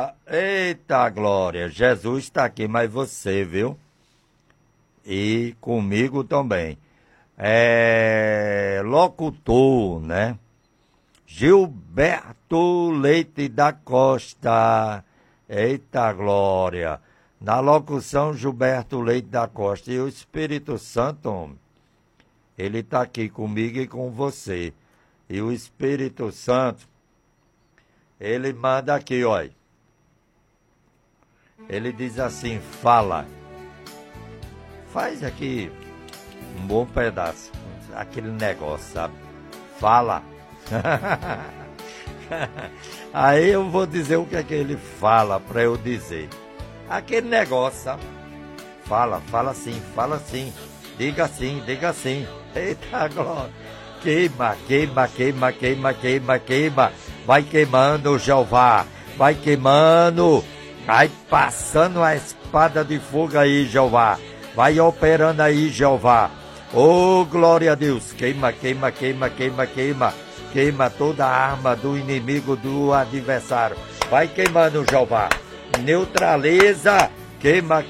Eita glória, Jesus está aqui, mas você, viu? E comigo também. Locutor, né? Gilberto Leite da Costa. Eita glória. Na locução, Gilberto Leite da Costa. E o Espírito Santo, homem, ele está aqui comigo e com você. E o Espírito Santo, ele manda aqui, olha. Ele diz assim, fala. Faz aqui um bom pedaço. Aquele negócio, sabe? Fala. Aí eu vou dizer o que é que ele fala para eu dizer. Aquele negócio, sabe? Fala sim. Diga sim. Eita glória. Queima. Vai queimando, Jeová. Vai queimando. Vai passando a espada de fogo aí, Jeová. Vai operando aí, Jeová. Oh, glória a Deus. Queima. Queima toda a arma do inimigo, do adversário. Vai queimando, Jeová. Neutraliza. Queima,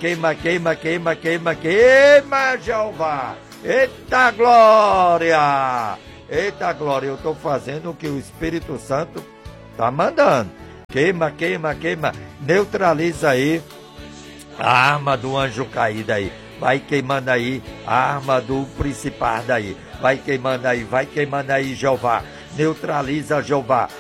Jeová. Eita glória. Eu estou fazendo o que o Espírito Santo está mandando. Queima. Neutraliza aí a arma do anjo caído aí. Vai queimando aí a arma do principado aí. Vai queimando aí, Jeová. Neutraliza, Jeová.